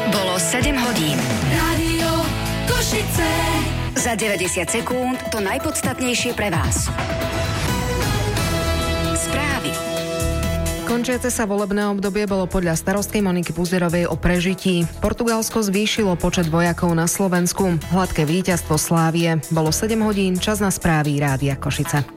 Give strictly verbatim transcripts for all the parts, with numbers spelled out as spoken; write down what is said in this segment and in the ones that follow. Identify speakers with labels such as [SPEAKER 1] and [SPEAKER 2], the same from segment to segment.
[SPEAKER 1] Bolo sedem hodín. Rádio Košice. Za deväťdesiat sekúnd to najpodstatnejšie pre vás. Správy.
[SPEAKER 2] Končiace sa volebné obdobie bolo podľa starostky Moniky Puzderovej o prežití. Portugalsko zvýšilo počet vojakov na Slovensku. Hladké víťazstvo Slávie. Bolo sedem hodín, čas na správy Rádia Košice.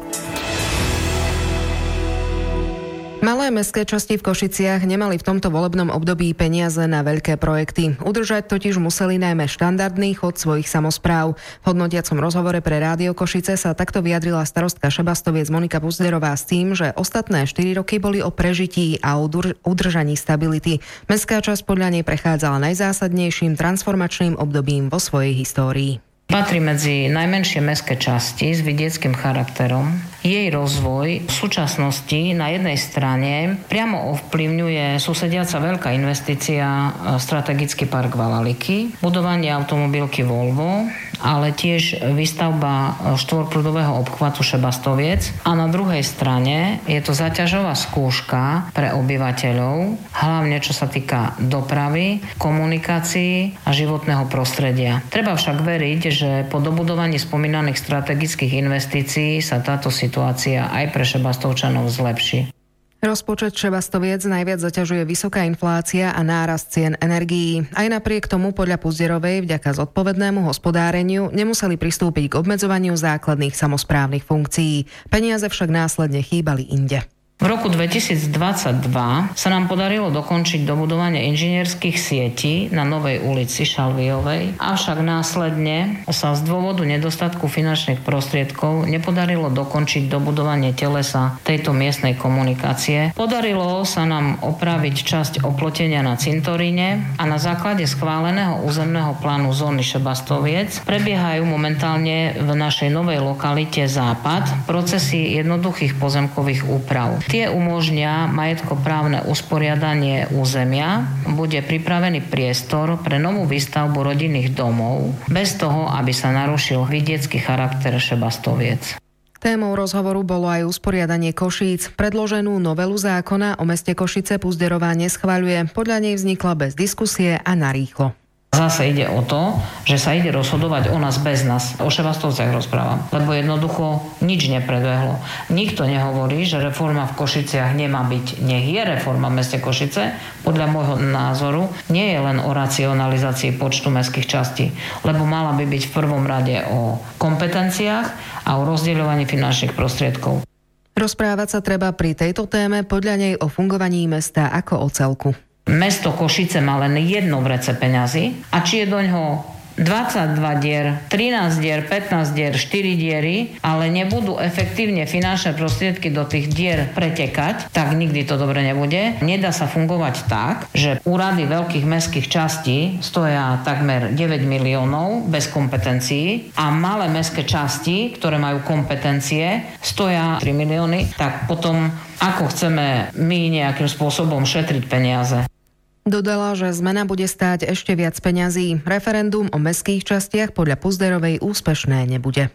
[SPEAKER 2] Malé mestské časti v Košiciach nemali v tomto volebnom období peniaze na veľké projekty. Udržať totiž museli najmä štandardný chod svojich samospráv. V hodnotiacom rozhovore pre Rádio Košice sa takto vyjadrila starostka Šebastoviec Monika Puzderová s tým, že ostatné štyri roky boli o prežití a o udržaní stability. Mestská časť podľa nej prechádzala najzásadnejším transformačným obdobím vo svojej histórii.
[SPEAKER 3] Patrí medzi najmenšie mestské časti s vidieckym charakterom. Jej rozvoj v súčasnosti na jednej strane priamo ovplyvňuje susediaca veľká investícia strategický park Valaliky, budovanie automobilky Volvo, ale tiež výstavba štvorprúdového obchvatu Šebastoviec. A na druhej strane je to zaťažová skúška pre obyvateľov, hlavne čo sa týka dopravy, komunikácií a životného prostredia. Treba však veriť, že po dobudovaní spomínaných strategických investícií sa táto situácia aj pre Šebastovčanov zlepší.
[SPEAKER 2] Rozpočet Šebastoviec najviac zaťažuje vysoká inflácia a nárast cien energií. Aj napriek tomu podľa Puzderovej vďaka zodpovednému hospodáreniu nemuseli pristúpiť k obmedzovaniu základných samosprávnych funkcií. Peniaze však následne chýbali inde.
[SPEAKER 3] V roku dvetisícdvadsaťdva sa nám podarilo dokončiť dobudovanie inžinierských sietí na Novej ulici Šalviovej, avšak následne sa z dôvodu nedostatku finančných prostriedkov nepodarilo dokončiť dobudovanie telesa tejto miestnej komunikácie. Podarilo sa nám opraviť časť oplotenia na cintoríne a na základe schváleného územného plánu zóny Šebastoviec prebiehajú momentálne v našej novej lokalite Západ procesy jednoduchých pozemkových úprav. Tie umožnia majetkoprávne usporiadanie územia, bude pripravený priestor pre novú výstavbu rodinných domov, bez toho, aby sa narušil vidiecký charakter Šebastoviec.
[SPEAKER 2] Témou rozhovoru bolo aj usporiadanie Košíc. Predloženú novelu zákona o meste Košice Puzderová neschvaľuje. Podľa nej vznikla bez diskusie a narýchlo.
[SPEAKER 3] Zase ide o to, že sa ide rozhodovať o nás bez nás. O Šebastovciach rozprávam. Lebo jednoducho nič nepredbehlo. Nikto nehovorí, že reforma v Košiciach nemá byť. Nech je reforma v meste Košice. Podľa môjho názoru nie je len o racionalizácii počtu mestských častí. Lebo mala by byť v prvom rade o kompetenciách a o rozdeľovaní finančných prostriedkov.
[SPEAKER 2] Rozprávať sa treba pri tejto téme podľa nej o fungovaní mesta ako o celku.
[SPEAKER 3] Mesto Košice má len jedno vrece peňazí a či je doňho dvadsaťdva dier, trinásť dier, pätnásť dier, štyri diery, ale nebudú efektívne finančné prostriedky do tých dier pretekať, tak nikdy to dobre nebude. Nedá sa fungovať tak, že úrady veľkých mestských častí stoja takmer deväť miliónov bez kompetencií a malé mestské časti, ktoré majú kompetencie, stoja tri milióny, tak potom ako chceme my nejakým spôsobom šetriť peniaze?
[SPEAKER 2] Dodala, že zmena bude stáť ešte viac peňazí. Referendum o mestských častiach podľa Puzderovej úspešné nebude.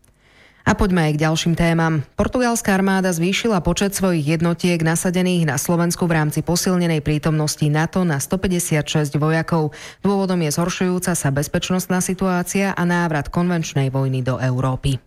[SPEAKER 2] A poďme aj k ďalším témam. Portugalská armáda zvýšila počet svojich jednotiek nasadených na Slovensku v rámci posilnenej prítomnosti NATO na stopäťdesiatšesť vojakov. Dôvodom je zhoršujúca sa bezpečnostná situácia a návrat konvenčnej vojny do Európy.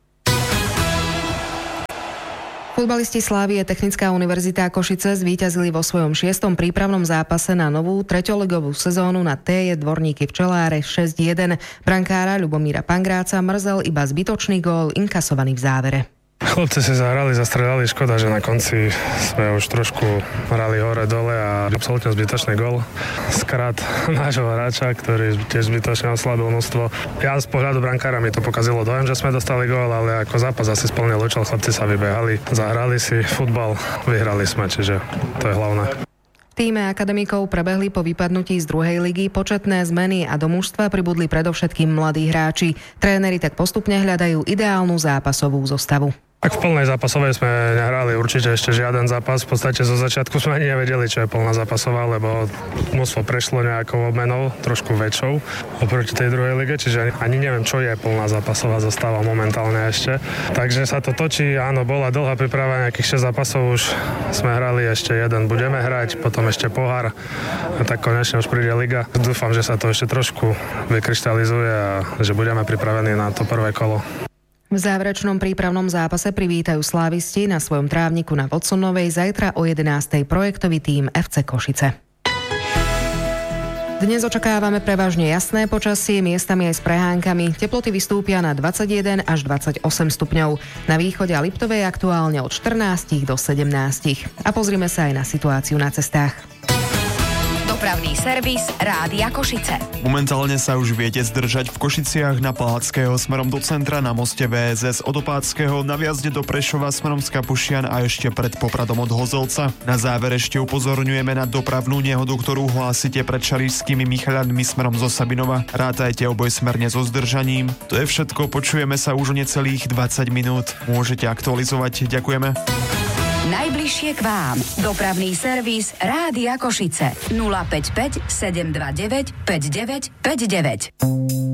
[SPEAKER 2] Futbalisti Slávie Technická univerzita Košice zvíťazili vo svojom šiestom prípravnom zápase na novú treťoligovú sezónu na té jé Dvorníky Včeláre šesť jeden. Brankára Ľubomíra Pangráca mrzel iba zbytočný gól inkasovaný v závere.
[SPEAKER 4] Chlapci si zahrali, zastredali, škoda, že na konci sme už trošku hrali hore-dole a absolútne zbytočný gól. Skrát nášho hráča, ktorý tiež zbytočne oslabil množstvo. Ja z pohľadu brankára mi to pokazilo dojem, že sme dostali gól, ale ako zápas asi splnil účel, chlapci sa vybehali, zahrali si futbal, vyhrali sme, čiže to je hlavné.
[SPEAKER 2] V tíme akademikov prebehli po vypadnutí z druhej ligy početné zmeny a do mužstva pribudli predovšetkým mladí hráči. Tréneri tak postupne hľadajú ideálnu zápasovú zostavu.
[SPEAKER 4] Tak v plnej zápasovej sme nehrali určite ešte žiaden zápas. V podstate zo začiatku sme ani nevedeli, čo je plná zápasová, lebo mužstvo prešlo nejakou obmenou, trošku väčšou oproti tej druhej lige, čiže ani neviem, čo je plná zápasová zostava momentálne ešte. Takže sa to točí, áno, bola dlhá príprava, nejakých šesť zápasov už sme hrali, ešte jeden budeme hrať, potom ešte pohár a tak konečne už príde liga. Dúfam, že sa to ešte trošku vykryštalizuje a že budeme pripravení na to prvé kolo.
[SPEAKER 2] V záverečnom prípravnom zápase privítajú slávisti na svojom trávniku na Watsonovej zajtra o jedenástej projektový tím ef cé Košice. Dnes očakávame prevažne jasné počasie, miestami aj s prehánkami. Teploty vystúpia na dvadsaťjeden až dvadsaťosem stupňov. Na východe a Liptovej aktuálne od štrnásť do sedemnásť. A pozrime sa aj na situáciu na cestách.
[SPEAKER 1] Dopravný servis Rádia Košice.
[SPEAKER 5] Momentálne sa už viete zdržať v Košiciach na Palackého smerom do centra, na moste vé es es od Opáckého, na viazde do Prešova smerom z Kapušian a ešte pred Popradom od Hozolca. Na záver ešte upozorňujeme na dopravnú nehodu, ktorú hlásite pred Šarišskými Michaľanmi smerom zo Sabinova. Rátajte obojsmerne so zdržaním. To je všetko, počujeme sa už o necelých dvadsať minút. Môžete aktualizovať. Ďakujeme.
[SPEAKER 1] Najbližšie k vám. Dopravný servis Rádia Košice. nula päť päť sedem dva deväť päť deväť päť deväť.